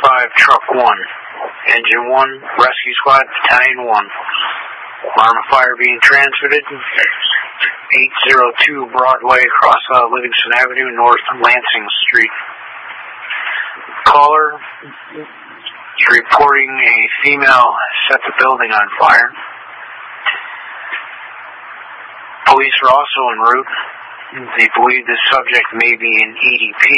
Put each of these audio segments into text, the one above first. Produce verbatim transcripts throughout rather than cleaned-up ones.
five, Truck one. Engine one, Rescue Squad, Battalion one. Alarm of fire being transmitted. eight oh two Broadway, across uh, Livingston Avenue, North Lansing Street. Caller is reporting a female set the building on fire. Police are also en route. They believe the subject may be an E D P.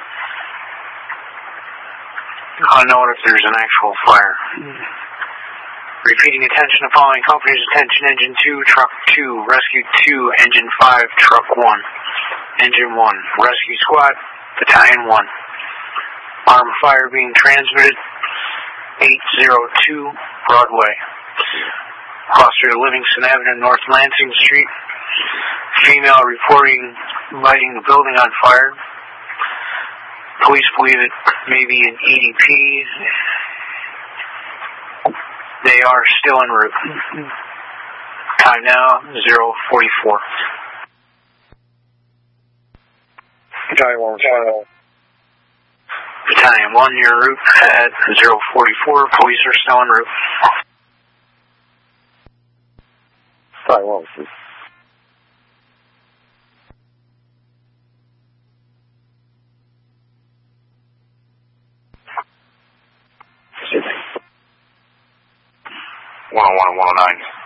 Unknown if there's an actual fire. Repeating attention to following companies. Attention, Engine two, Truck two, Rescue two, Engine five, Truck one. Engine one, Rescue Squad, Battalion one. Alarm of fire being transmitted. eight oh two Broadway. Across through Livingston Avenue, North Lansing Street. Female reporting lighting the building on fire. Police believe it may be an E D P. They are still en route. Time now, zero forty-four. Battalion one, Battalion. Battalion one, your route at zero forty-four. Police are still en route. Battalion one, please. one oh one and one oh nine.